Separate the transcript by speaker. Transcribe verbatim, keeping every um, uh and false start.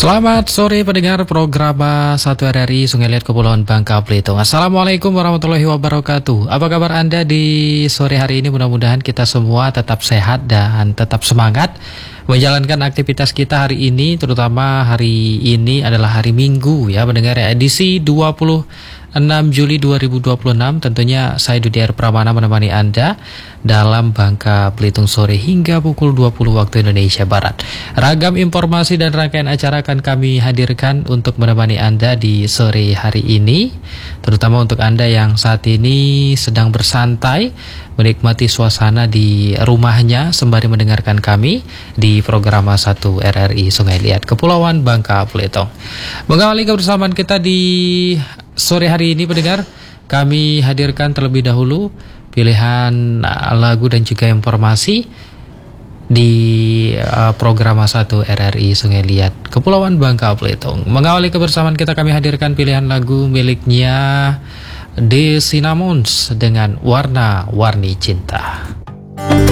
Speaker 1: Selamat sore pendengar program satu R R I Sungai Liat Kepulauan Bangka Belitung. Assalamualaikum warahmatullahi wabarakatuh. Apa kabar Anda di sore hari ini? Mudah-mudahan kita semua tetap sehat dan tetap semangat menjalankan aktivitas kita hari ini, terutama hari ini adalah hari Minggu ya pendengar ya, edisi dua puluh enam Juli dua ribu dua puluh enam. Tentunya saya Dudiar Pramana menemani Anda dalam Bangka Belitung sore hingga pukul dua puluh waktu Indonesia Barat. Ragam informasi dan rangkaian acara akan kami hadirkan untuk menemani Anda di sore hari ini, terutama untuk Anda yang saat ini sedang bersantai menikmati suasana di rumahnya sembari mendengarkan kami di program satu R R I Sungai Liat Kepulauan Bangka Belitung. Mengawali kebersamaan kita di sore hari ini pendengar, kami hadirkan terlebih dahulu pilihan lagu dan juga informasi di uh, program satu R R I Sungai Liat Kepulauan Bangka Belitung. Mengawali kebersamaan kita, kami hadirkan pilihan lagu miliknya The Cinnamons dengan Warna-Warni Cinta.